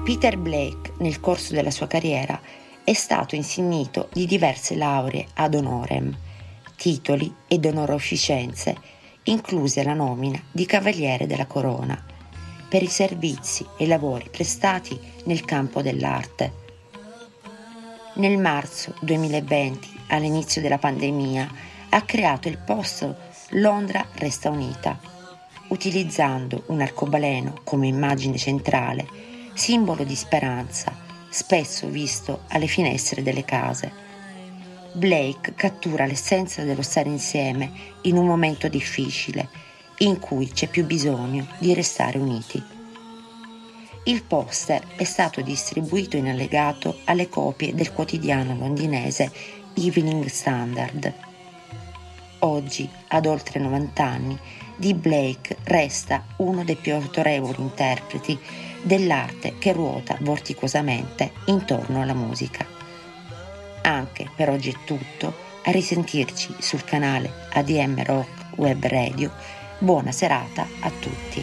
Peter Blake, nel corso della sua carriera, è stato insignito di diverse lauree ad honorem, titoli ed onorificenze, incluse la nomina di Cavaliere della Corona, per i servizi e i lavori prestati nel campo dell'arte. Nel marzo 2020, all'inizio della pandemia, ha creato il post Londra resta unita, utilizzando un arcobaleno come immagine centrale, simbolo di speranza, spesso visto alle finestre delle case. Blake cattura l'essenza dello stare insieme in un momento difficile, in cui c'è più bisogno di restare uniti. Il poster è stato distribuito in allegato alle copie del quotidiano londinese Evening Standard. Oggi, ad oltre 90 anni, Dee Blake resta uno dei più autorevoli interpreti dell'arte che ruota vorticosamente intorno alla musica. Anche per oggi è tutto, a risentirci sul canale ADM Rock Web Radio. Buona serata a tutti.